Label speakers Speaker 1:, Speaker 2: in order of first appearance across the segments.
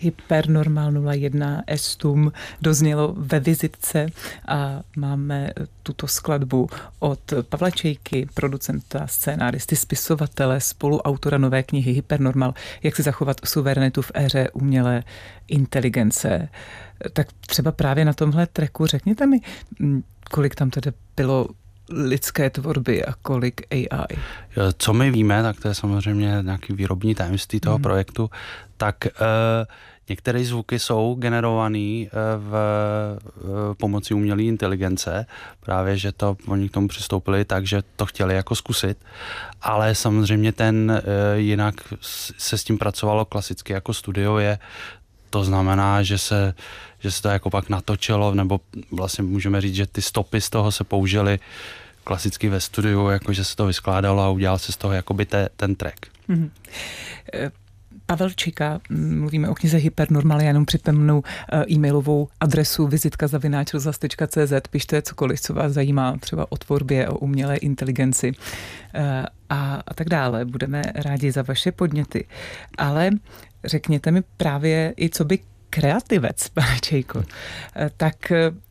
Speaker 1: Hypernormal 01 Estum doznělo ve vizitce a máme tuto skladbu od Pavla Čejky, producenta, scénáristy, spisovatele, spoluautora nové knihy Hypernormal, jak si zachovat suverenitu v éře umělé inteligence. Tak třeba právě na tomhle tracku řekněte mi, kolik tam tedy bylo lidské tvorby a kolik AI?
Speaker 2: Co my víme, tak to je samozřejmě nějaký výrobní tajemství toho projektu, tak některé zvuky jsou generované pomocí umělé inteligence, právě, že to oni k tomu přistoupili tak, že to chtěli jako zkusit, ale samozřejmě jinak se s tím pracovalo klasicky jako studiově. To znamená, že se to jako pak natočilo, nebo vlastně můžeme říct, že ty stopy z toho se použily klasicky ve studiu, jakože se to vyskládalo a udělal se z toho jakoby ten track.
Speaker 1: Mm-hmm. Pavel Čejka, mluvíme o knize Hypernormal, já jenom připomenu e-mailovou adresu vizitka@rozhlas.cz, pište cokoliv, co vás zajímá, třeba o tvorbě, o umělé inteligenci a tak dále. Budeme rádi za vaše podněty. Ale řekněte mi právě i co by kreativec, pane Čejko, tak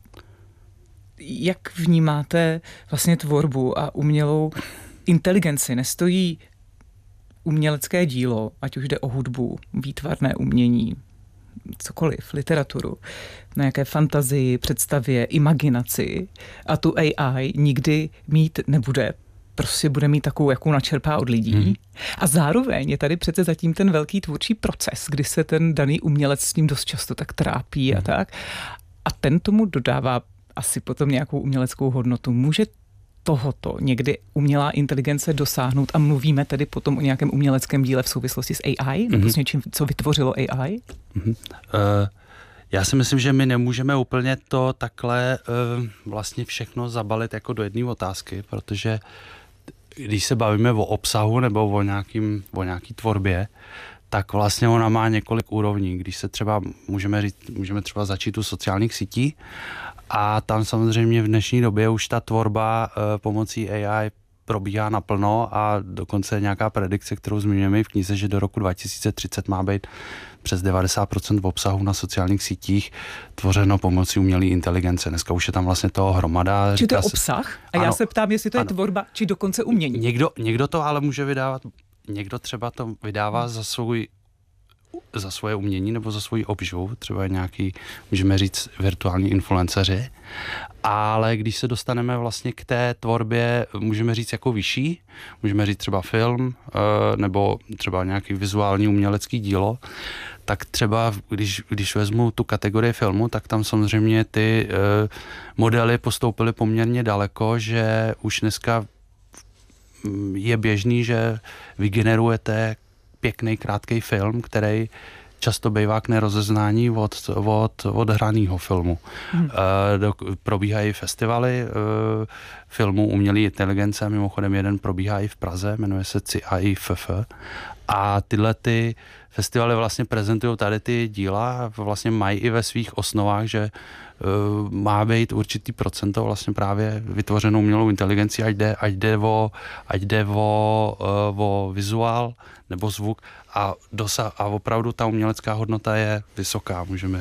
Speaker 1: jak vnímáte vlastně tvorbu a umělou inteligenci? Nestojí umělecké dílo, ať už jde o hudbu, výtvarné umění, cokoliv, literaturu, nějaké fantazii, představě, imaginaci a tu AI nikdy mít nebude. Prostě bude mít takovou, jakou načerpá od lidí. A zároveň je tady přece zatím ten velký tvůrčí proces, kdy se ten daný umělec s ním dost často tak trápí a tak. A ten tomu dodává asi potom nějakou uměleckou hodnotu. Může tohoto někdy umělá inteligence dosáhnout a mluvíme tedy potom o nějakém uměleckém díle v souvislosti s AI nebo s něčím, co vytvořilo AI?
Speaker 2: Já si myslím, že my nemůžeme úplně to takhle vlastně všechno zabalit jako do jedné otázky, protože když se bavíme o obsahu nebo o nějaký tvorbě, tak vlastně ona má několik úrovní. Když se třeba můžeme třeba začít u sociálních sítí a tam samozřejmě v dnešní době už ta tvorba pomocí AI probíhá naplno a dokonce nějaká predikce, kterou zmiňujeme v knize, že do roku 2030 má být přes 90% obsahu na sociálních sítích tvořeno pomocí umělé inteligence. Dneska už je tam vlastně toho hromada.
Speaker 1: Či to je obsah? A já se ptám, jestli to je tvorba, či dokonce umění.
Speaker 2: Někdo to ale může vydávat, někdo třeba to vydává za svoje umění nebo za svoji obživu, třeba nějaký, můžeme říct, virtuální influenceři, ale když se dostaneme vlastně k té tvorbě, můžeme říct jako vyšší, můžeme říct třeba film, nebo třeba nějaký vizuální umělecký dílo, tak třeba, když vezmu tu kategorii filmu, tak tam samozřejmě ty modely postoupily poměrně daleko, že už dneska je běžný, že vygenerujete pěkný, krátký film, který často bývá k nerozeznání od hraného filmu. Probíhají festivaly filmů umělé inteligence, mimochodem jeden probíhá i v Praze, jmenuje se CIFF. A tyhle ty festivaly vlastně prezentují tady ty díla, vlastně mají i ve svých osnovách, že má být určitý procento vlastně právě vytvořenou umělou inteligenci, ať jde o vizuál nebo zvuk a opravdu ta umělecká hodnota je vysoká, můžeme